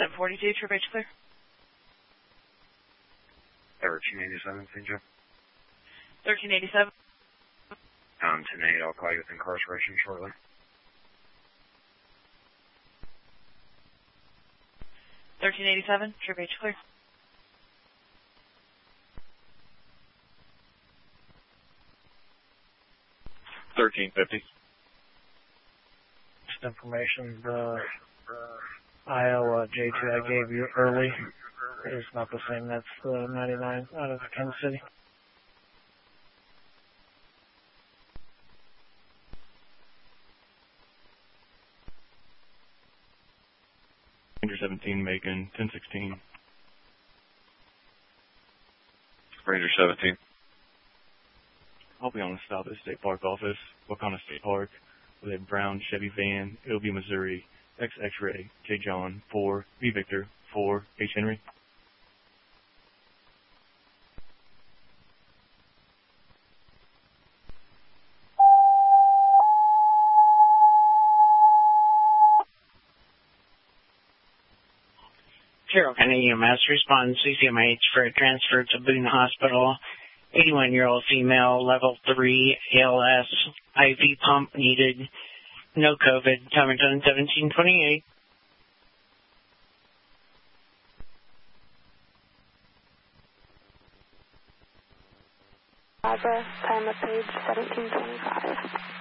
742, Trip H clear. 1387, St. Joe. 1387. 10-8, I'll call you with incarceration shortly. $13.87, Trip H clear. $13.50. Just information, the Iowa J2 I gave you early is not the same. That's 99 out of Kansas City. Ranger 17, Macon, 1016. Ranger 17. I'll be on a stop at the State Park office, Wakana State Park, with a brown Chevy van, It'll be Missouri, X X-ray, J John, 4, V Victor, 4, H Henry. Carroll County EMS responds CCMH for a transfer to Boone Hospital. 81-year-old female, level 3 ALS, IV pump needed, no COVID, time done 1728. Barbara, time of page 1725.